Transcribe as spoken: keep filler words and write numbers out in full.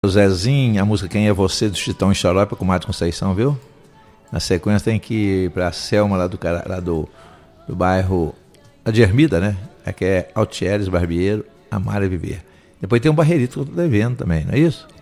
O Zezinho, a música Quem é Você, do Chitão e Xarope, com o Mato Conceição, viu? Na sequência tem que ir pra Selma, lá do, lá do, do bairro de Ermida, né? Aqui é Altieres, Barbeiro, Amar e Viver. Depois tem um Barreirito que eu tô devendo também, não é isso?